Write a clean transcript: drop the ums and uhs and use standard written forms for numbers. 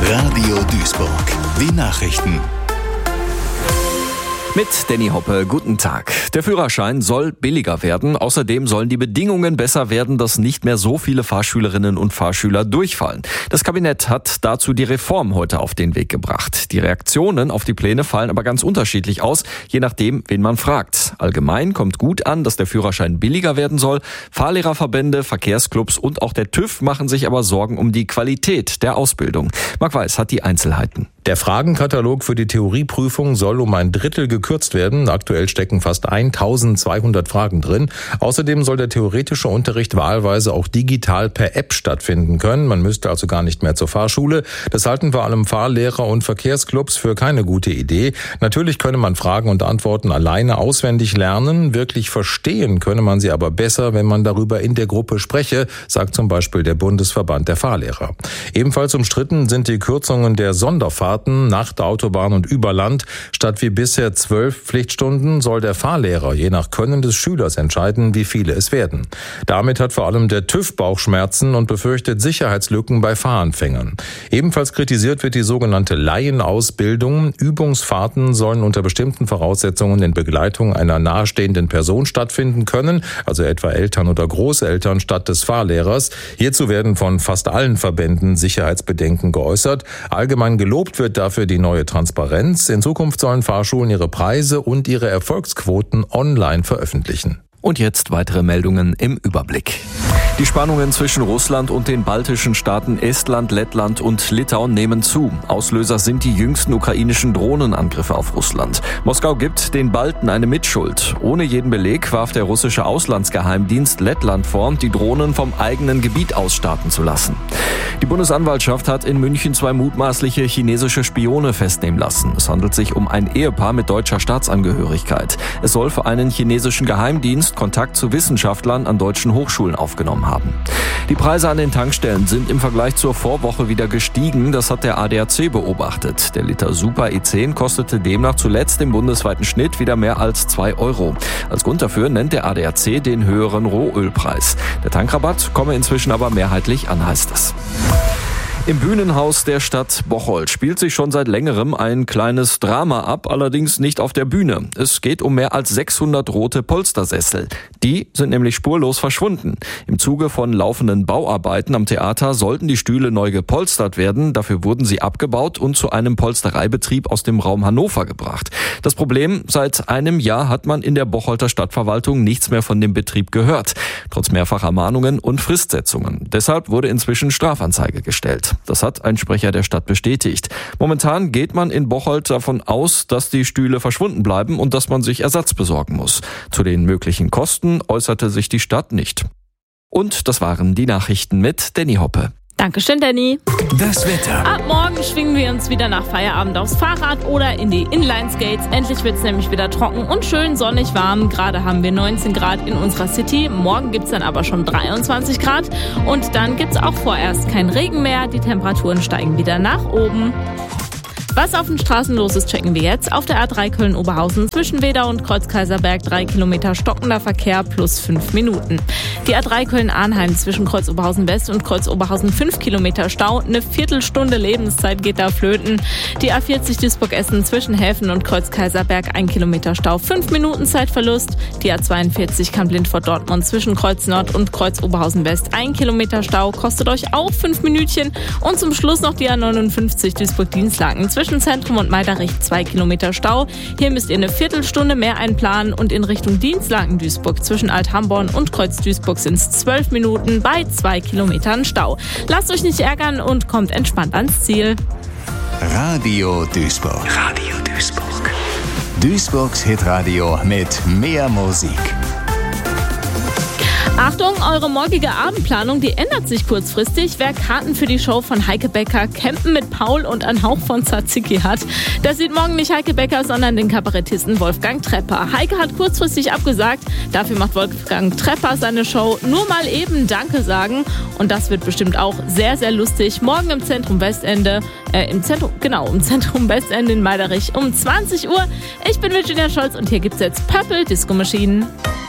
Radio Duisburg. Die Nachrichten. Mit Danny Hoppe, guten Tag. Der Führerschein soll billiger werden. Außerdem sollen die Bedingungen besser werden, dass nicht mehr so viele Fahrschülerinnen und Fahrschüler durchfallen. Das Kabinett hat dazu die Reform heute auf den Weg gebracht. Die Reaktionen auf die Pläne fallen aber ganz unterschiedlich aus, je nachdem, wen man fragt. Allgemein kommt gut an, dass der Führerschein billiger werden soll. Fahrlehrerverbände, Verkehrsclubs und auch der TÜV machen sich aber Sorgen um die Qualität der Ausbildung. Marc Weiß hat die Einzelheiten. Der Fragenkatalog für die Theorieprüfung soll um ein Drittel gekürzt werden. Aktuell stecken fast 1200 Fragen drin. Außerdem soll der theoretische Unterricht wahlweise auch digital per App stattfinden können. Man müsste also gar nicht mehr zur Fahrschule. Das halten vor allem Fahrlehrer und Verkehrsclubs für keine gute Idee. Natürlich könne man Fragen und Antworten alleine auswendig lernen. Wirklich verstehen könne man sie aber besser, wenn man darüber in der Gruppe spreche, sagt zum Beispiel der Bundesverband der Fahrlehrer. Ebenfalls umstritten sind die Kürzungen der Sonderfahrten nach der Autobahn und über Land. Statt wie bisher 12 Pflichtstunden soll der Fahrlehrer je nach Können des Schülers entscheiden, wie viele es werden. Damit hat vor allem der TÜV Bauchschmerzen und befürchtet Sicherheitslücken bei Fahranfängern. Ebenfalls kritisiert wird die sogenannte Laienausbildung. Übungsfahrten sollen unter bestimmten Voraussetzungen in Begleitung einer nahestehenden Person stattfinden können, also etwa Eltern oder Großeltern statt des Fahrlehrers. Hierzu werden von fast allen Verbänden Sicherheitsbedenken geäußert. Allgemein gelobt wird dafür die neue Transparenz. In Zukunft sollen Fahrschulen ihre Preise und ihre Erfolgsquoten online veröffentlichen. Und jetzt weitere Meldungen im Überblick. Die Spannungen zwischen Russland und den baltischen Staaten Estland, Lettland und Litauen nehmen zu. Auslöser sind die jüngsten ukrainischen Drohnenangriffe auf Russland. Moskau gibt den Balten eine Mitschuld. Ohne jeden Beleg warf der russische Auslandsgeheimdienst Lettland vor, die Drohnen vom eigenen Gebiet aus starten zu lassen. Die Bundesanwaltschaft hat in München 2 mutmaßliche chinesische Spione festnehmen lassen. Es handelt sich um ein Ehepaar mit deutscher Staatsangehörigkeit. Es soll für einen chinesischen Geheimdienst Kontakt zu Wissenschaftlern an deutschen Hochschulen aufgenommen haben. Die Preise an den Tankstellen sind im Vergleich zur Vorwoche wieder gestiegen. Das hat der ADAC beobachtet. Der Liter Super E10 kostete demnach zuletzt im bundesweiten Schnitt wieder mehr als 2 €. Als Grund dafür nennt der ADAC den höheren Rohölpreis. Der Tankrabatt komme inzwischen aber mehrheitlich an, heißt es. Im Bühnenhaus der Stadt Bocholt spielt sich schon seit längerem ein kleines Drama ab, allerdings nicht auf der Bühne. Es geht um mehr als 600 rote Polstersessel. Die sind nämlich spurlos verschwunden. Im Zuge von laufenden Bauarbeiten am Theater sollten die Stühle neu gepolstert werden. Dafür wurden sie abgebaut und zu einem Polstereibetrieb aus dem Raum Hannover gebracht. Das Problem: Seit einem Jahr hat man in der Bocholter Stadtverwaltung nichts mehr von dem Betrieb gehört. Trotz mehrfacher Mahnungen und Fristsetzungen. Deshalb wurde inzwischen Strafanzeige gestellt. Das hat ein Sprecher der Stadt bestätigt. Momentan geht man in Bocholt davon aus, dass die Stühle verschwunden bleiben und dass man sich Ersatz besorgen muss. Zu den möglichen Kosten äußerte sich die Stadt nicht. Und das waren die Nachrichten mit Danny Hoppe. Dankeschön, Danny. Das Wetter. Ab morgen schwingen wir uns wieder nach Feierabend aufs Fahrrad oder in die Inline-Skates. Endlich wird es nämlich wieder trocken und schön sonnig warm. Gerade haben wir 19 Grad in unserer City. Morgen gibt es dann aber schon 23 Grad. Und dann gibt es auch vorerst keinen Regen mehr. Die Temperaturen steigen wieder nach oben. Was auf den Straßen los ist, checken wir jetzt. Auf der A3 Köln-Oberhausen zwischen Wedau und Kreuz-Kaiserberg 3 Kilometer stockender Verkehr plus 5 Minuten. Die A3 Köln-Arnheim zwischen Kreuz-Oberhausen West und Kreuz-Oberhausen 5 Kilometer Stau. Eine Viertelstunde Lebenszeit geht da flöten. Die A40 Duisburg-Essen zwischen Häfen und Kreuz-Kaiserberg 1 Kilometer Stau, 5 Minuten Zeitverlust. Die A42 Kamp-Lindfort-Dortmund zwischen Kreuz-Nord und Kreuz-Oberhausen West 1 Kilometer Stau, kostet euch auch 5 Minütchen. Und zum Schluss noch die A59 Duisburg-Dienstlaken zwischen Zentrum und Meiderich 2 Kilometer Stau. Hier müsst ihr eine Viertelstunde mehr einplanen und in Richtung Dienstlaken-Duisburg zwischen Alt-Hamborn und Kreuz-Duisburg sind es 12 Minuten bei 2 Kilometern Stau. Lasst euch nicht ärgern und kommt entspannt ans Ziel. Radio Duisburg. Radio Duisburg. Duisburgs Hitradio mit mehr Musik. Achtung, eure morgige Abendplanung, die ändert sich kurzfristig. Wer Karten für die Show von Heike Becker, Campen mit Paul und ein Hauch von Tzatziki hat, der sieht morgen nicht Heike Becker, sondern den Kabarettisten Wolfgang Trepper. Heike hat kurzfristig abgesagt, dafür macht Wolfgang Trepper seine Show. Nur mal eben Danke sagen und das wird bestimmt auch sehr, sehr lustig. Morgen im Zentrum Westende, im Zentrum Westende in Meiderich um 20 Uhr. Ich bin Virginia Scholz und hier gibt's jetzt Purple Disco Machine.